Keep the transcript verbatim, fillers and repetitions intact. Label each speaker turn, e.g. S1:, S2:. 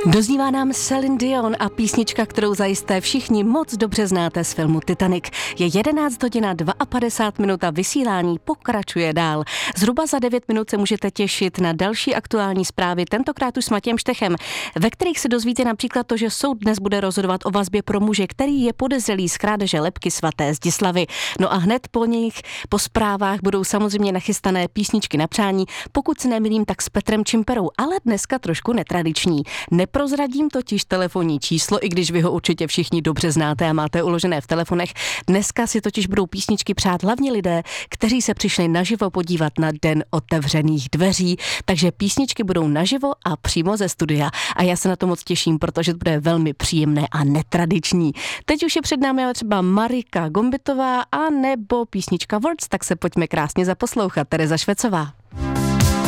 S1: Doznívá nám Celine Dion a písnička, kterou zajisté všichni moc dobře znáte z filmu Titanic. Je jedenáct hodin a padesát dva minut a vysílání pokračuje dál. Zhruba za devět minut se můžete těšit na další aktuální zprávy, tentokrát už s Matějem Štechem, ve kterých se dozvíte například to, že soud dnes bude rozhodovat o vazbě pro muže, který je podezřelý z krádeže lebky svaté Zdislavy. No a hned po nich, po zprávách, budou samozřejmě nachystané písničky na přání, pokud se nemýlím, tak s Petrem Čimperou, ale dneska trošku netradiční. Neprozradím totiž telefonní číslo, i když vy ho určitě všichni dobře znáte a máte uložené v telefonech. Dneska si totiž budou písničky přát hlavně lidé, kteří se přišli naživo podívat na Den otevřených dveří, takže písničky budou naživo a přímo ze studia. A já se na to moc těším, protože to bude velmi příjemné a netradiční. Teď už je před námi ale třeba Marika Gombitová a nebo písnička Words, tak se pojďme krásně zaposlouchat. Tereza Švecová.